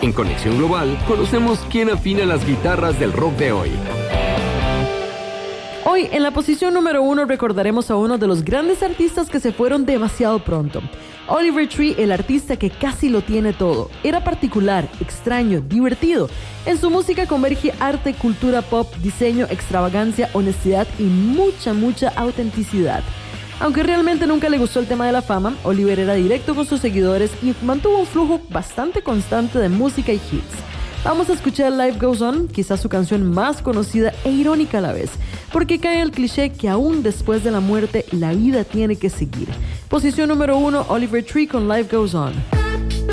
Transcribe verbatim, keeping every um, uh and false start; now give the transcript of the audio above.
En Conexión Global, conocemos quién afina las guitarras del rock de hoy. Hoy, en la posición número uno, recordaremos a uno de los grandes artistas que se fueron demasiado pronto. Oliver Tree, el artista que casi lo tiene todo. Era particular, extraño, divertido. En su música converge arte, cultura pop, diseño, extravagancia, honestidad y mucha, mucha autenticidad. Aunque realmente nunca le gustó el tema de la fama, Oliver era directo con sus seguidores y mantuvo un flujo bastante constante de música y hits. Vamos a escuchar Life Goes On, quizás su canción más conocida e irónica a la vez, porque cae el cliché que aún después de la muerte la vida tiene que seguir. Posición número uno, Oliver Tree con Life Goes On.